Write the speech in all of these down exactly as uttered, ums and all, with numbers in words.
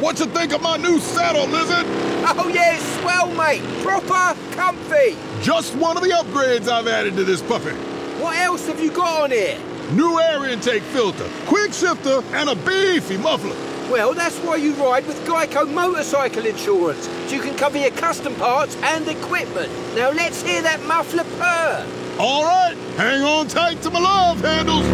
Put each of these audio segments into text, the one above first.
What you think of my new saddle, Lizard? Oh, yeah, it's swell, mate. Proper comfy. Just one of the upgrades I've added to this puppy. What else have you got on here? New air intake filter, quick shifter, and a beefy muffler. Well, that's why you ride with Geico Motorcycle Insurance. So you can cover your custom parts and equipment. Now let's hear that muffler purr. All right, hang on tight to my love handles.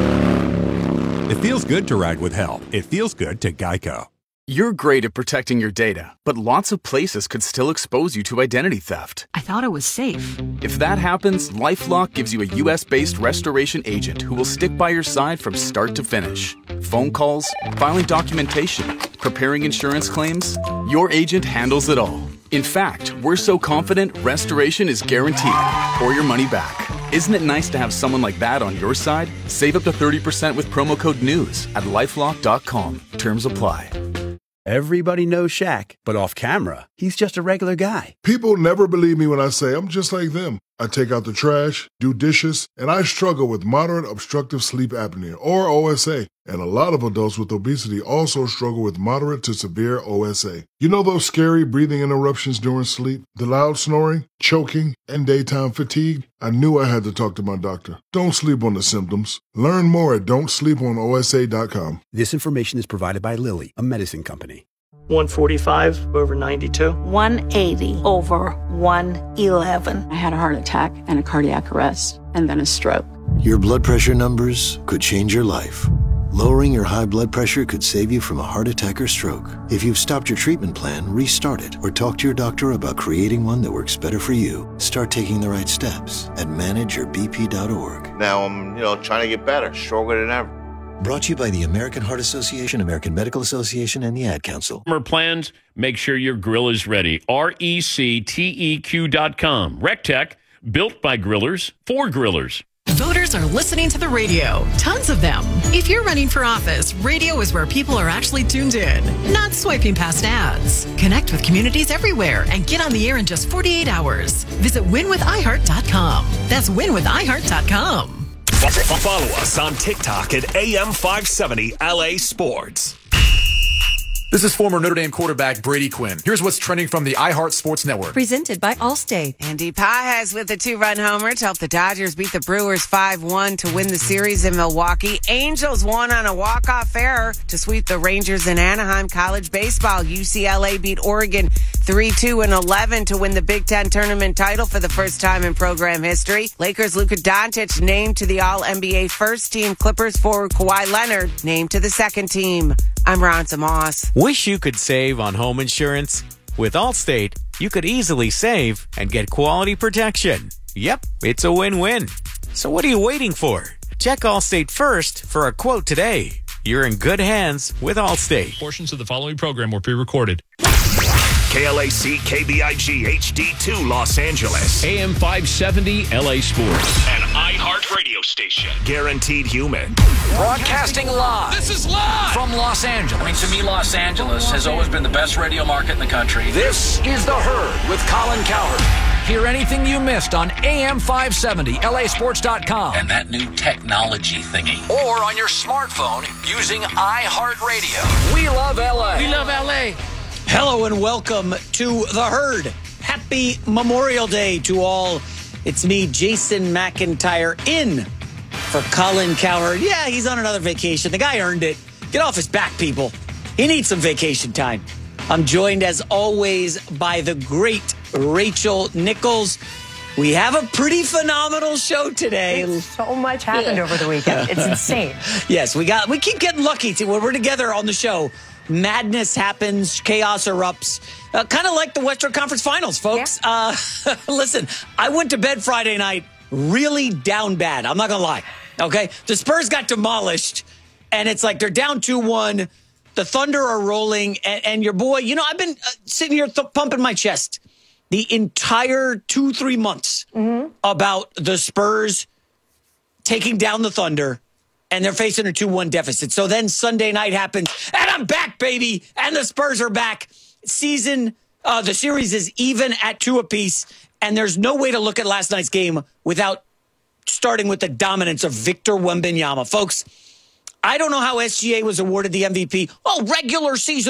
It feels good to ride with help. It feels good to Geico. You're great at protecting your data, but lots of places could still expose you to identity theft. I thought it was safe. If that happens, LifeLock gives you a U S-based restoration agent who will stick by your side from start to finish. Phone calls, filing documentation, preparing insurance claims, your agent handles it all. In fact, we're so confident restoration is guaranteed or your money back. Isn't it nice to have someone like that on your side? Save up to thirty percent with promo code NEWS at lifelock dot com. Terms apply. Everybody knows Shaq, but off camera, he's just a regular guy. People never believe me when I say I'm just like them. I take out the trash, do dishes, and I struggle with moderate obstructive sleep apnea, or O S A. And a lot of adults with obesity also struggle with moderate to severe O S A. You know those scary breathing interruptions during sleep, the loud snoring, choking, and daytime fatigue? I knew I had to talk to my doctor. Don't sleep on the symptoms. Learn more at don't sleep on O S A dot com. This information is provided by Lilly, a medicine company. one forty-five over ninety-two. one eighty over one eleven. I had a heart attack and a cardiac arrest, and then a stroke. Your blood pressure numbers could change your life. Lowering your high blood pressure could save you from a heart attack or stroke. If you've stopped your treatment plan, restart it or talk to your doctor about creating one that works better for you. Start taking the right steps at manage your b p dot org. Now I'm, you know, trying to get better, stronger than ever. Brought to you by the American Heart Association, American Medical Association, and the Ad Council. Summer plans, make sure your grill is ready. R E C T E Q dot com. RecTech, built by grillers, for grillers. Voters are listening to the radio. Tons of them. If you're running for office, radio is where people are actually tuned in, not swiping past ads. Connect with communities everywhere and get on the air in just forty-eight hours. Visit win with i heart dot com. That's win with i heart dot com. Follow us on TikTok at A M five seventy L A Sports. This is former Notre Dame quarterback Brady Quinn. Here's what's trending from the iHeart Sports Network. Presented by Allstate. Andy Pajes with a two-run homer to help the Dodgers beat the Brewers five one to win the series in Milwaukee. Angels won on a walk-off error to sweep the Rangers in Anaheim. College baseball, U C L A beat Oregon three two and eleven to win the Big Ten tournament title for the first time in program history. Lakers' Luka Doncic named to the All N B A first team. Clippers forward Kawhi Leonard named to the second team. I'm Ronza Moss. Wish you could save on home insurance? With Allstate, you could easily save and get quality protection. Yep, it's a win-win. So what are you waiting for? Check Allstate first for a quote today. You're in good hands with Allstate. Portions of the following program were pre-recorded. K L A C K B I G H D two Los Angeles. A M five seventy L A Sports. An iHeart radio station. Guaranteed human. Broadcasting live. This is live. From Los Angeles. I mean, to me, Los Angeles has always been the best radio market in the country. This is The Herd with Colin Cowherd. Hear anything you missed on A M five seventy L A sports dot com. And that new technology thingy. Or on your smartphone using iHeartRadio. We love L A. We love L A. Hello and welcome to The Herd. Happy Memorial Day to all. It's me, Jason McIntyre, in for Colin Cowherd. Yeah, he's on another vacation. The guy earned it. Get off his back, people. He needs some vacation time. I'm joined, as always, by the great Rachel Nichols. We have a pretty phenomenal show today. It's so much happened yeah. over the weekend. It's insane. Yes, we got. We keep getting lucky too. When we're together on the show, madness happens, chaos erupts, uh, kind of like the Western Conference Finals, folks. Yeah. Uh, listen, I went to bed Friday night really down bad. I'm not going to lie. Okay? The Spurs got demolished, and it's like they're down two one. The Thunder are rolling, and, and your boy, you know, I've been uh, sitting here th- pumping my chest the entire two, three months mm-hmm. about the Spurs taking down the Thunder, and they're facing a two one deficit. So then Sunday night happens, and I'm back, baby, and the Spurs are back. Season, uh, the series is even at two apiece, and there's no way to look at last night's game without starting with the dominance of Victor Wembanyama. Folks, I don't know how S G A was awarded the M V P. Oh, regular season